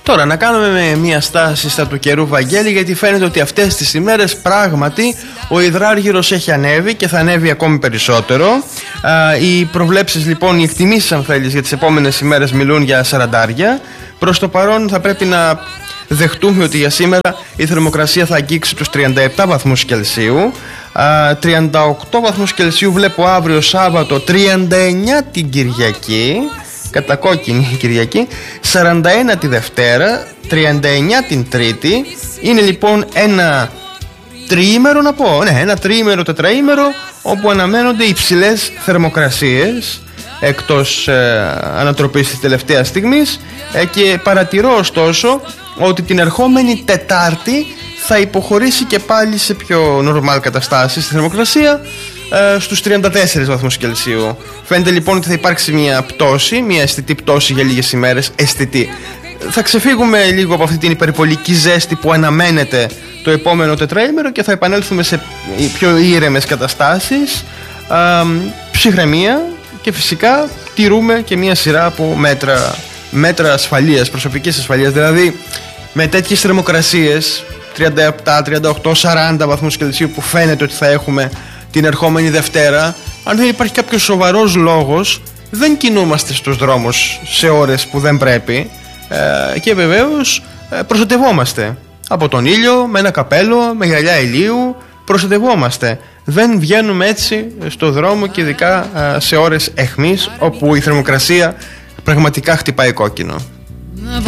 Τώρα να κάνουμε μια στάση στα του καιρού, Βαγγέλη, γιατί φαίνεται ότι αυτές τις ημέρες πράγματι ο υδράργυρος έχει ανέβει και θα ανέβει ακόμη περισσότερο. Οι προβλέψεις λοιπόν, οι εκτιμήσεις αν θέλεις για τις επόμενες ημέρες μιλούν για 40. Προς το παρόν θα πρέπει να δεχτούμε ότι για σήμερα η θερμοκρασία θα αγγίξει τους 37 βαθμούς Κελσίου. 38 βαθμούς Κελσίου βλέπω αύριο Σάββατο, 39 την Κυριακή, κατακόκκινη η Κυριακή, 41 τη Δευτέρα, 39 την Τρίτη. Είναι λοιπόν ένα τριήμερο, να πω, ναι, ένα τριήμερο, τετραήμερο, όπου αναμένονται υψηλές θερμοκρασίες εκτός ανατροπής της τελευταίας στιγμής, και παρατηρώ ωστόσο ότι την ερχόμενη Τετάρτη θα υποχωρήσει και πάλι σε πιο νορμάλ καταστάσεις στη θερμοκρασία, στους 34 βαθμούς Κελσίου. Φαίνεται λοιπόν ότι θα υπάρξει μια πτώση, μια αισθητή πτώση για λίγες ημέρες, αισθητή. Θα ξεφύγουμε λίγο από αυτή την υπερβολική ζέστη που αναμένεται το επόμενο τετραήμερο και θα επανέλθουμε σε πιο ήρεμες καταστάσεις, ψυχραιμία, και φυσικά τηρούμε και μια σειρά από μέτρα ασφαλείας, προσωπικής ασφαλείας. Δηλαδή με τέτοιες θερμοκρασίες 37, 38, 40 βαθμούς Κελσίου που φαίνεται ότι θα έχουμε την ερχόμενη Δευτέρα, αν δεν υπάρχει κάποιος σοβαρός λόγος, δεν κινούμαστε στους δρόμους σε ώρες που δεν πρέπει, και βεβαίως προστατευόμαστε από τον ήλιο, με ένα καπέλο, με γυαλιά ηλίου, προστατευόμαστε. Δεν βγαίνουμε έτσι στο δρόμο, και ειδικά σε ώρες αιχμής, όπου η θερμοκρασία πραγματικά χτυπάει κόκκινο.